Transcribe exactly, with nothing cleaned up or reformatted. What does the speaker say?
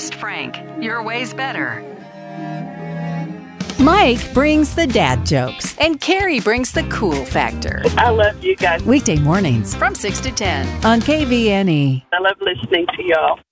honest Frank. Your way's better. Mike brings the dad jokes, and Carrie brings the cool factor. I love you guys. Weekday mornings from six to ten on K V N E. I love listening to y'all.